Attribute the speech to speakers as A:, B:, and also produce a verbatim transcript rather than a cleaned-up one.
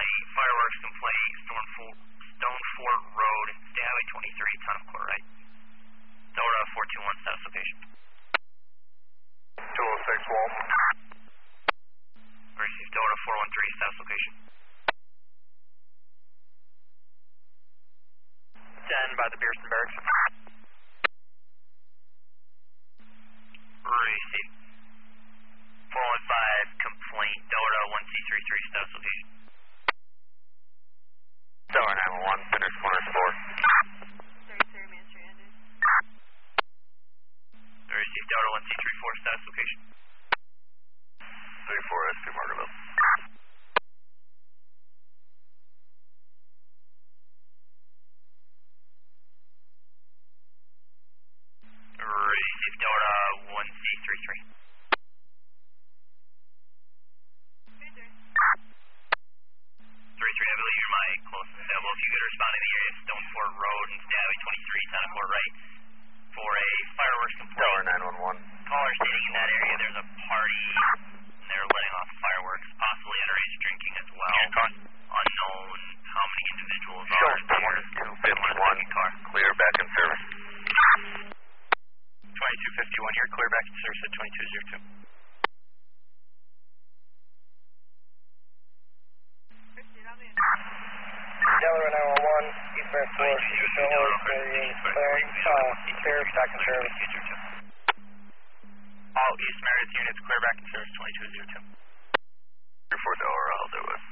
A: complaint, fireworks complaint, Stone Fort, Stone Fort Road, State Highway twenty-three, Town of Court, right? Delta four two one, status location.
B: two oh six, Wolf.
A: Received Delta four one three, status location.
C: ten by the Pearson Barracks.
A: Received. four one five, complaint, Delta one C three three, status location.
B: Delta nine one one, Finish Corners four.
D: thirty-three, Master Anders.
A: Received Delta one C three four, status location.
B: three four S two Margaretville.
A: Received Delta one C three three. three three, I believe you're my closest available. If you could respond in the area of Stone Fort Road and State Highway twenty-three, Town of Court, right, for a fireworks complaint.
B: Delta nine one one.
A: Caller stating in that area there's a party and they're letting off fireworks, possibly underage drinking as well. Unknown how many individuals
B: Show
A: are there.
B: two fifty-one,
A: Car.
B: clear back in service.
C: twenty-two fifty-one here, clear back to service at twenty-two oh two.
E: Delaware nine one one, East Bear four, Delaware clearing, uh, clear back in service.
C: All East Meredith units clear back in service twenty-two oh two.
B: three four Delaware, I'll do it.